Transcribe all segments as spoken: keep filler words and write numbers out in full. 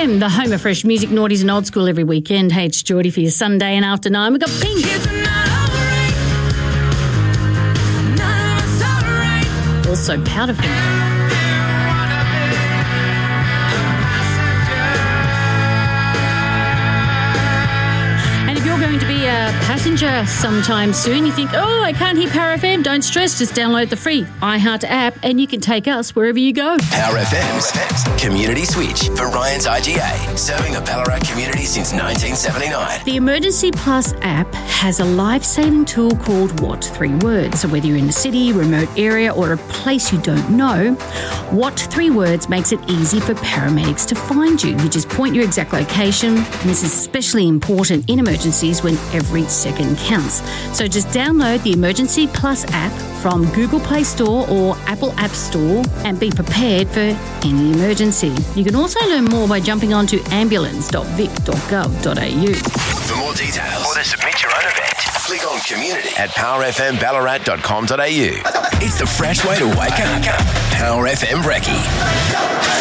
M, the home of fresh music, noughties and old school every weekend. Hey, it's Geordie for your Sunday and after nine. We've got Pink. Also Powder Finger. Going to be a passenger sometime soon. You think, oh, I can't hear Power F M. Don't stress. Just download the free iHeart app and you can take us wherever you go. Power F M's Community Switch for Ryan's I G A, serving the Ballarat community since nineteen seventy-nine. The Emergency Plus app has a life-saving tool called What Three Words. So whether you're in a city, remote area or a place you don't know, What Three Words makes it easy for paramedics to find you. You just point your exact location, and this is especially important in emergencies when every second counts. So just download the Emergency Plus app from Google Play Store or Apple App Store and be prepared for any emergency. You can also learn more by jumping onto ambulance dot vic dot gov dot a u. For more details or to submit your own event, click on community at power f m ballarat dot com dot a u. It's the fresh way to wake up. Power F M Brekkie.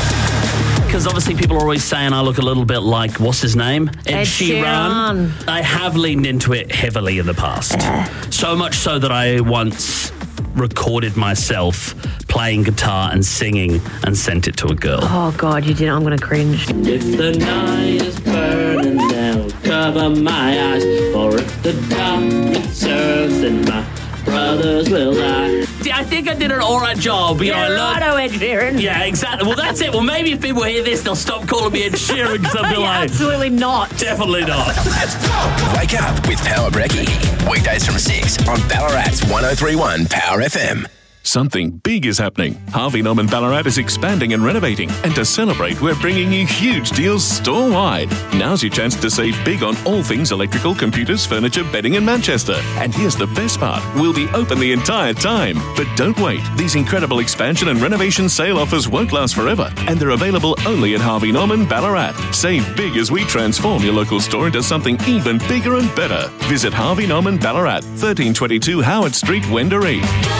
Because obviously people are always saying I look a little bit like, what's his name? Ed, Ed Sheeran. Sheeran. I have leaned into it heavily in the past. Yeah. So much so that I once recorded myself playing guitar and singing and sent it to a girl. Oh, God, you did. I'm going to cringe. If the night is burning down, cover my eyes. Or if the dark serves, then my brothers will die. Yeah, I think I did an all right job. You Yeah, know, I righto, Ed Sheeran. Yeah, exactly. Well, that's it. Well, maybe if people hear this, they'll stop calling me Ed Sheeran because they'll be Yeah, like, absolutely not. definitely not. Let's go. Wake up with Power Brekkie. Weekdays from six on Ballarat's one oh three point one Power F M. Something big is happening. Harvey Norman Ballarat is expanding and renovating. And to celebrate, we're bringing you huge deals store-wide. Now's your chance to save big on all things electrical, computers, furniture, bedding in Manchester. And here's the best part. We'll be open the entire time. But don't wait. These incredible expansion and renovation sale offers won't last forever. And they're available only at Harvey Norman Ballarat. Save big as we transform your local store into something even bigger and better. Visit Harvey Norman Ballarat, thirteen twenty-two Howard Street, Wendouree.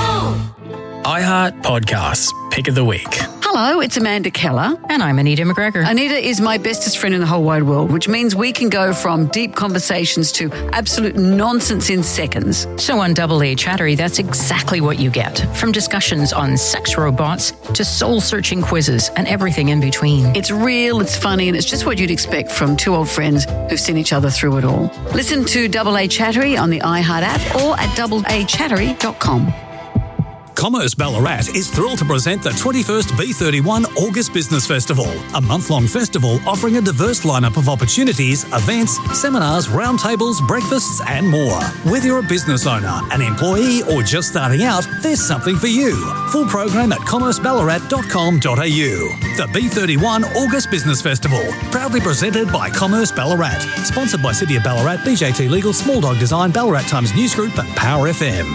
iHeart Podcasts, Pick of the Week. Hello, it's Amanda Keller. And I'm Anita McGregor. Anita is my bestest friend in the whole wide world, which means we can go from deep conversations to absolute nonsense in seconds. So on Double A Chattery, that's exactly what you get. From discussions on sex robots to soul-searching quizzes and everything in between. It's real, it's funny, and it's just what you'd expect from two old friends who've seen each other through it all. Listen to Double A Chattery on the iHeart app or at double a chattery dot com. Commerce Ballarat is thrilled to present the twenty-first B thirty-one August Business Festival, a month-long festival offering a diverse lineup of opportunities, events, seminars, roundtables, breakfasts and more. Whether you're a business owner, an employee or just starting out, there's something for you. Full program at commerce ballarat dot com dot a u. The B thirty-one August Business Festival, proudly presented by Commerce Ballarat. Sponsored by City of Ballarat, B J T Legal, Small Dog Design, Ballarat Times News Group and Power F M.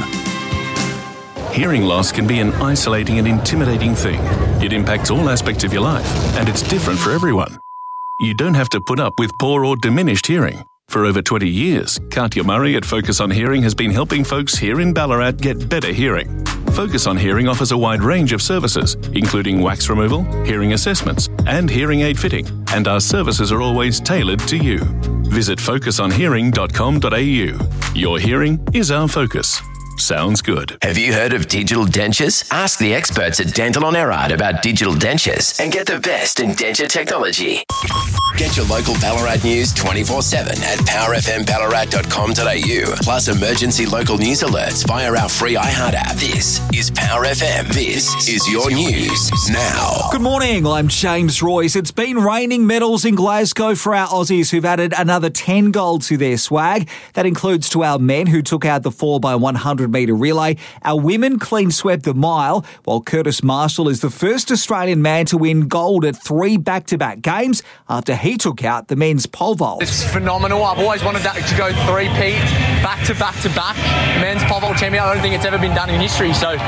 Hearing loss can be an isolating and intimidating thing. It impacts all aspects of your life, and it's different for everyone. You don't have to put up with poor or diminished hearing. For over twenty years, Katya Murray at Focus on Hearing has been helping folks here in Ballarat get better hearing. Focus on Hearing offers a wide range of services, including wax removal, hearing assessments, and hearing aid fitting, and our services are always tailored to you. Visit focus on hearing dot com dot a u. Your hearing is our focus. Sounds good. Have you heard of digital dentures? Ask the experts at Dental on Erard about digital dentures and get the best in denture technology. Get your local Ballarat news twenty-four seven at power f m ballarat dot com dot a u. Plus emergency local news alerts via our free iHeart app. This is Power F M. This is your news now. Good morning, I'm James Royce. It's been raining medals in Glasgow for our Aussies who've added another ten gold to their swag. That includes to our men who took out the four by one hundred metre relay. Our women clean swept the mile, while Curtis Marshall is the first Australian man to win gold at three back-to-back games after he took out the men's pole vault. It's phenomenal. I've always wanted that to go three-peat, back-to-back-to-back. Men's pole vault champion. I don't think it's ever been done in history. So,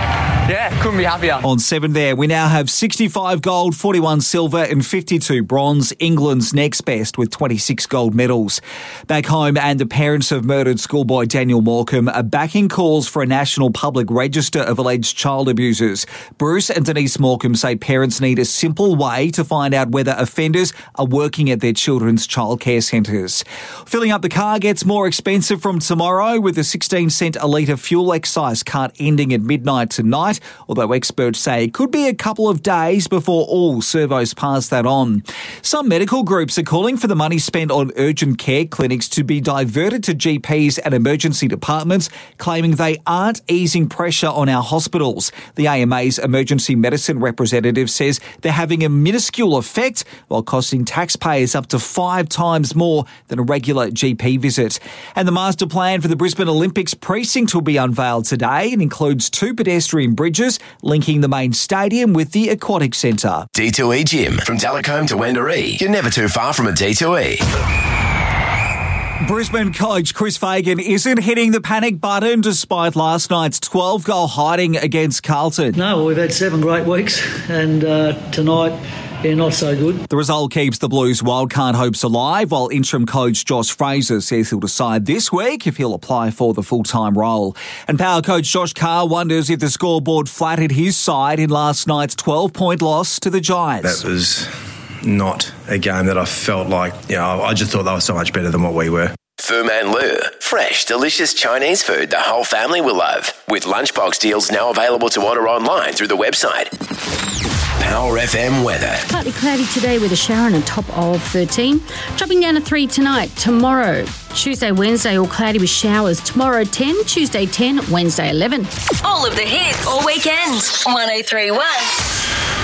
Yeah, couldn't be happier. On seven there, we now have sixty-five gold, forty-one silver and fifty-two bronze. England's next best with twenty-six gold medals. Back home, and the parents of murdered schoolboy Daniel Morecambe are backing calls for a national public register of alleged child abusers. Bruce and Denise Morecambe say parents need a simple way to find out whether offenders are working at their children's childcare centres. Filling up the car gets more expensive from tomorrow, with the sixteen cent a litre fuel excise cut ending at midnight tonight, although experts say it could be a couple of days before all servos pass that on. Some medical groups are calling for the money spent on urgent care clinics to be diverted to G Ps and emergency departments, claiming they aren't easing pressure on our hospitals. The A M A's emergency medicine representative says they're having a minuscule effect while costing taxpayers up to five times more than a regular G P visit. And the master plan for the Brisbane Olympics precinct will be unveiled today and includes two pedestrian bridges linking the main stadium with the aquatic centre. D two E Gym. From Delacombe to Wendouree, you're never too far from a D two E. Brisbane coach Chris Fagan isn't hitting the panic button despite last night's twelve-goal hiding against Carlton. No, well, we've had seven great weeks, and uh, tonight, yeah, not so good. The result keeps the Blues' wildcard hopes alive, while interim coach Josh Fraser says he'll decide this week if he'll apply for the full-time role. And power coach Josh Carr wonders if the scoreboard flattered his side in last night's twelve-point loss to the Giants. That was not a game that I felt like, you know, I just thought they were so much better than what we were. Fu Man Lu. Fresh, delicious Chinese food the whole family will love. With lunchbox deals now available to order online through the website. Power F M weather. Partly cloudy today with a shower and a top of thirteen. Dropping down to three tonight. Tomorrow, Tuesday, Wednesday, all cloudy with showers. Tomorrow, ten. Tuesday, ten. Wednesday, eleven. All of the hits all weekend. one oh three point one